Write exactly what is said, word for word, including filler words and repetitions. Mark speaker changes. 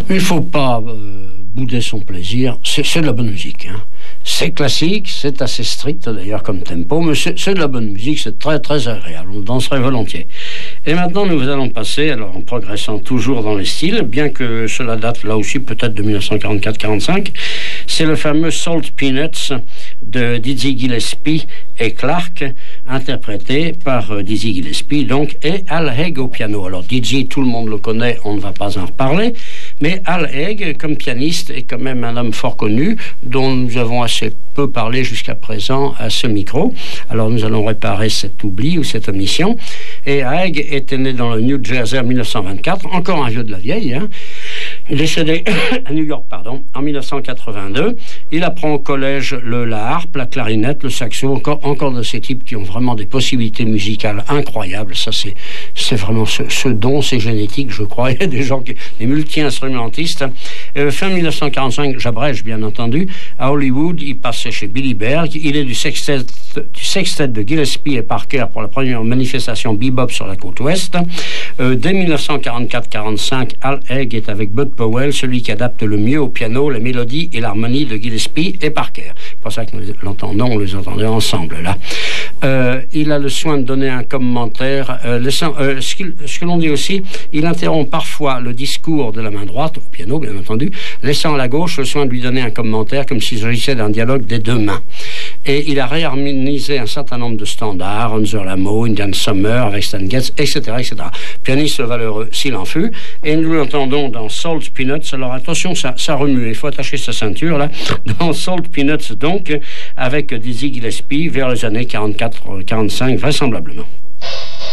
Speaker 1: Il ne faut pas euh, bouder son plaisir, c'est, c'est de la bonne musique. Hein. C'est classique, c'est assez strict d'ailleurs comme tempo, mais c'est, c'est de la bonne musique, c'est très très agréable, on danserait volontiers. Et maintenant nous allons passer, alors en progressant toujours dans les styles, bien que cela date là aussi peut-être de dix-neuf cent quarante-quatre quarante-cinq, c'est le fameux Salt Peanuts de Dizzy Gillespie et Clark, interprété par euh, Dizzy Gillespie donc, et Al Haig au piano. Alors Dizzy, tout le monde le connaît, on ne va pas en reparler, mais Al Haig, comme pianiste, est quand même un homme fort connu, dont nous avons assez peu parlé jusqu'à présent à ce micro. Alors nous allons réparer cet oubli ou cette omission. Et Haig était né dans le New Jersey en dix-neuf cent vingt-quatre, encore un vieux de la vieille, hein. Il est décédé à New York, pardon, en dix-neuf cent quatre-vingt-deux. Il apprend au collège le, la harpe, la clarinette, le saxo, encore, encore de ces types qui ont vraiment des possibilités musicales incroyables. Ça, c'est, c'est vraiment ce, ce don, c'est génétique, je crois. Il y a des gens, qui, des multi-instrumentistes. Euh, fin dix-neuf cent quarante-cinq, j'abrège bien entendu, à Hollywood, il passait chez Billy Berg. Il est du sextet, du sextet de Gillespie et Parker pour la première manifestation bebop sur la côte ouest. Euh, dès dix-neuf cent quarante-quatre quarante-cinq, Al Haig est avec Bud Powell, celui qui adapte le mieux au piano la mélodie et l'harmonie de Gillespie et Parker. C'est pour ça que nous l'entendons, on les entendait ensemble là. Euh, il a le soin de donner un commentaire. Euh, laissant, euh, ce, ce que l'on dit aussi, il interrompt parfois le discours de la main droite, au piano bien entendu, laissant à la gauche le soin de lui donner un commentaire comme s'il s'agissait d'un dialogue des deux mains. Et il a réharmonisé un certain nombre de standards, Hans Lamo, Indian Summer avec Stan Getz, et cetera, et cetera. Pianiste valeureux s'il en fut. Et nous l'entendons dans Salt Peanuts. Alors attention, ça, ça remue, il faut attacher sa ceinture là. Dans Salt Peanuts donc, avec Dizzy Gillespie vers les années quarante-quatre quarante-cinq vraisemblablement.